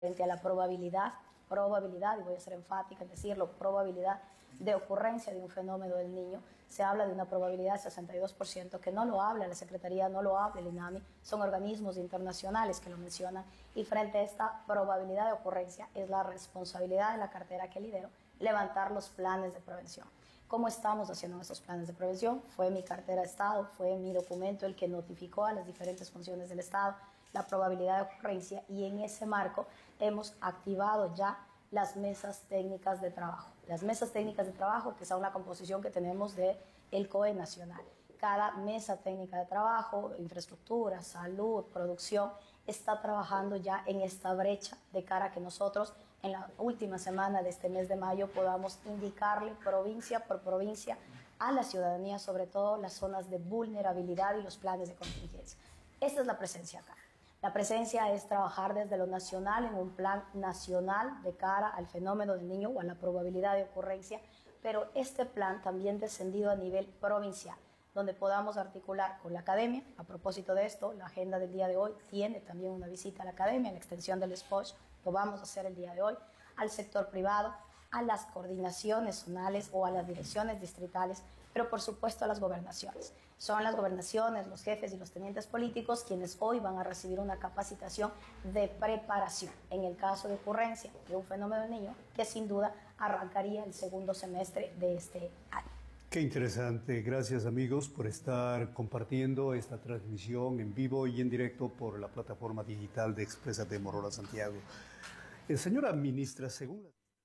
frente a la probabilidad, y voy a ser enfática en decirlo, probabilidad de ocurrencia de un fenómeno del niño, se habla de una probabilidad de 62%, que no lo habla la Secretaría, no lo habla el INAMI, son organismos internacionales que lo mencionan, y frente a esta probabilidad de ocurrencia es la responsabilidad de la cartera que lidero levantar los planes de prevención. ¿Cómo estamos haciendo nuestros planes de prevención? Fue mi cartera de Estado, fue mi documento el que notificó a las diferentes funciones del Estado la probabilidad de ocurrencia, y en ese marco hemos activado ya las mesas técnicas de trabajo. Las mesas técnicas de trabajo, que son la composición que tenemos del COE nacional. Cada mesa técnica de trabajo, infraestructura, salud, producción, está trabajando ya en esta brecha de cara a que nosotros en la última semana de este mes de mayo podamos indicarle provincia por provincia a la ciudadanía, sobre todo las zonas de vulnerabilidad y los planes de contingencia. Esta es la presencia acá. La presencia es trabajar desde lo nacional en un plan nacional de cara al fenómeno del niño o a la probabilidad de ocurrencia, pero este plan también descendido a nivel provincial, donde podamos articular con la academia. A propósito de esto, la agenda del día de hoy tiene también una visita a la academia, la extensión del SPOSH, lo vamos a hacer el día de hoy, al sector privado, a las coordinaciones zonales o a las direcciones distritales, pero por supuesto a las gobernaciones. Son las gobernaciones, los jefes y los tenientes políticos quienes hoy van a recibir una capacitación de preparación en el caso de ocurrencia de un fenómeno del niño que sin duda arrancaría el segundo semestre de este año. Qué interesante. Gracias, amigos, por estar compartiendo esta transmisión en vivo y en directo por la plataforma digital de Exprésate Morola Santiago. Señora ministra, según la...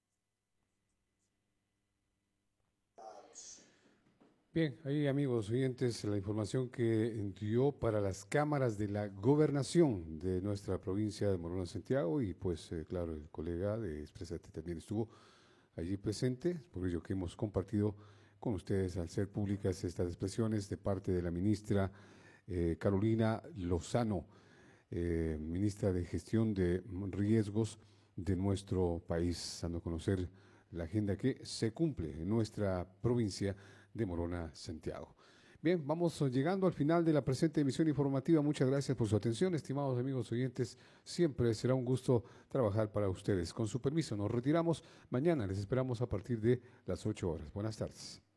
Bien, ahí, amigos oyentes, la información que dio para las cámaras de la gobernación de nuestra provincia de Morola Santiago, y pues claro, el colega de Exprésate también estuvo allí presente, por ello que hemos compartido con ustedes al ser públicas estas expresiones de parte de la ministra Carolina Lozano, ministra de Gestión de Riesgos de nuestro país, dando a conocer la agenda que se cumple en nuestra provincia de Morola Santiago. Bien, vamos llegando al final de la presente emisión informativa. Muchas gracias por su atención, estimados amigos oyentes. Siempre será un gusto trabajar para ustedes. Con su permiso, nos retiramos. Mañana les esperamos a partir de las 8 horas. Buenas tardes.